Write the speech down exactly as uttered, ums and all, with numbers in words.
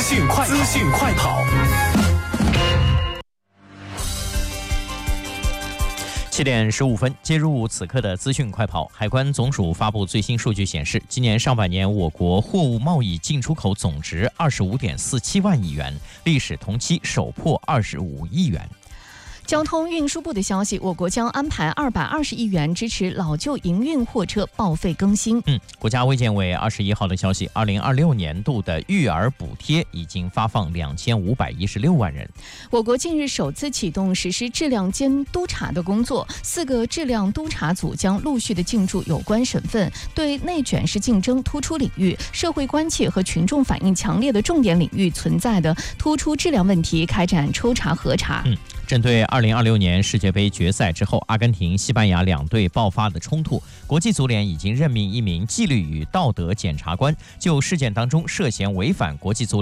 讯快资讯快跑。 七点十五分，接入此刻的资讯快跑。海关总署发布最新数据显示，今年上半年我国货物贸易进出口总值二十五点四七万亿元，历史同期首破二十五亿元。 交通运输部的消息，我国将安排二百二十亿元支持老旧营运货车报废更新。 嗯，国家卫健委二十一号的消息，二零二六年度的育儿补贴已经发放两千五百一十六万人。 我国近日首次启动实施质量监督查的工作，四个质量督查组将陆续的进驻有关省份，对内卷式竞争突出领域、社会关切和群众反映强烈的重点领域存在的突出质量问题开展抽查核查。 嗯。针对二零二六年世界杯决赛之后，阿根廷、西班牙两队爆发的冲突，国际足联已经任命一名纪律与道德检察官，就事件当中涉嫌违反国际足联